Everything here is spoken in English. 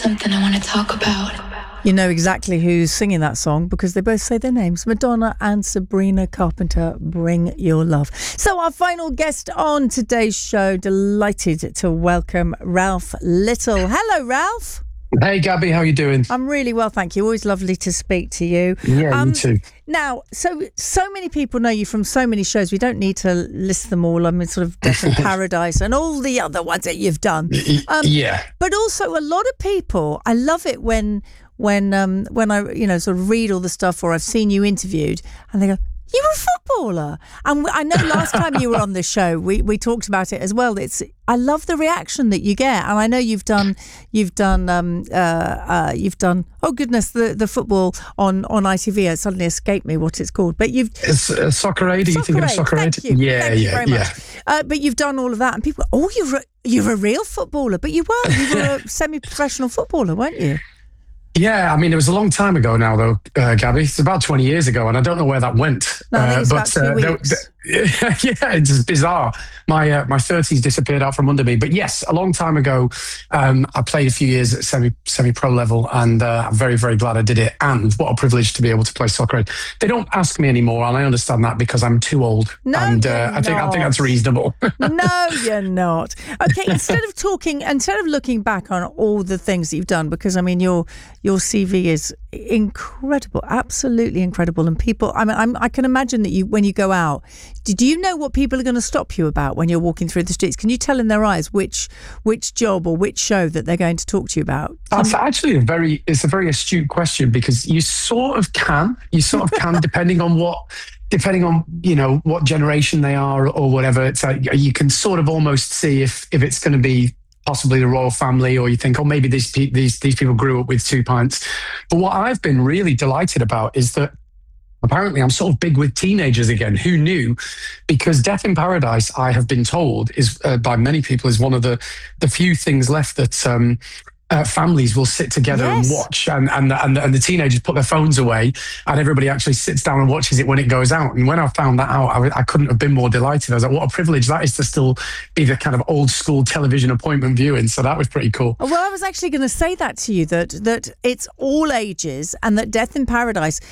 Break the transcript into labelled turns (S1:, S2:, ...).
S1: something I want to talk about.
S2: You know exactly who's singing that song because they both say their names. Madonna and Sabrina Carpenter, Bring Your Love. So our final guest on today's show, delighted to welcome Ralph Little. Hello, Ralph.
S3: Hey, Gabby, how are you doing?
S2: I'm really well, thank you. Always lovely to speak to you.
S3: Yeah, you too.
S2: Now, so many people know you from so many shows. We don't need to list them all. I mean, sort of Death in Paradise and all the other ones that you've done.
S3: Yeah.
S2: But also a lot of people, I love it when I, sort of read all the stuff or I've seen you interviewed and they go, you were a footballer. And I know last time you were on the show, we talked about it as well. I love the reaction that you get. And I know you've done oh goodness, the football on ITV. It suddenly escaped me what it's called. But
S3: it's Soccer Aid. Are you thinking of Soccer Aid?
S2: Thank you very much. But you've done all of that and people go, oh, you're a real footballer. But you were a semi-professional footballer, weren't you?
S3: Yeah, I mean, it was a long time ago now, though, Gabby. It's about 20 years ago, and I don't know where that went.
S2: No, I think it's about 2 weeks.
S3: Yeah, it's bizarre. My 30s disappeared out from under me. But yes, a long time ago, I played a few years at semi-pro level, and I'm very, very glad I did it. And what a privilege to be able to play soccer. They don't ask me anymore, and I understand that because I'm too old.
S2: No,
S3: and
S2: I
S3: think that's reasonable.
S2: No, you're not. Okay, instead of looking back on all the things that you've done, because I mean your CV is incredible, absolutely incredible, and people. I mean, I can imagine that when you go out, do you know what people are going to stop you about when you're walking through the streets? Can you tell in their eyes which job or which show that they're going to talk to you about?
S3: That's actually a very astute question because you sort of can depending on what generation they are or whatever. It's like you can sort of almost see if it's going to be possibly the royal family, or you think, oh, maybe these people grew up with 2 pints. But what I've been really delighted about is that apparently I'm sort of big with teenagers again. Who knew? Because Death in Paradise, I have been told, is by many people is one of the few things left that families will sit together and watch, and the teenagers put their phones away, and everybody actually sits down and watches it when it goes out. And when I found that out, I couldn't have been more delighted. I was like, what a privilege that is to still be the kind of old school television appointment viewing. So that was pretty cool.
S2: Well, I was actually going to say that to you, that it's all ages, and that Death in Paradise